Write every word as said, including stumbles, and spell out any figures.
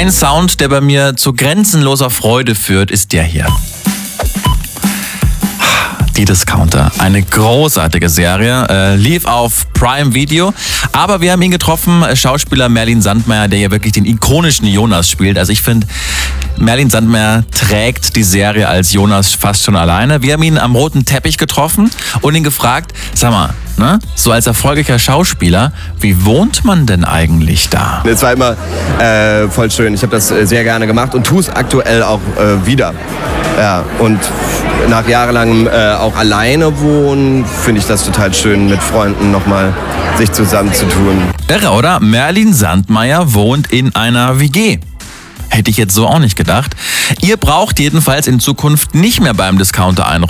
Ein Sound, der bei mir zu grenzenloser Freude führt, ist der hier. Die Discounter, eine großartige Serie, äh, lief auf Prime Video, aber wir haben ihn getroffen, Schauspieler Merlin Sandmeyer, der ja wirklich den ikonischen Jonas spielt. Also ich finde, Merlin Sandmeyer trägt die Serie als Jonas fast schon alleine. Wir haben ihn am roten Teppich getroffen und ihn gefragt, sag mal, ne, so als erfolgreicher Schauspieler, wie wohnt man denn eigentlich da? Es war immer äh, voll schön, ich habe das äh, sehr gerne gemacht und tue es aktuell auch äh, wieder. Ja, und nach jahrelangem äh, auch alleine wohnen, finde ich das total schön, mit Freunden nochmal sich zusammenzutun. Irre, oder? Merlin Sandmeyer wohnt in einer W G. Hätte ich jetzt so auch nicht gedacht. Ihr braucht jedenfalls in Zukunft nicht mehr beim Discounter einräumen.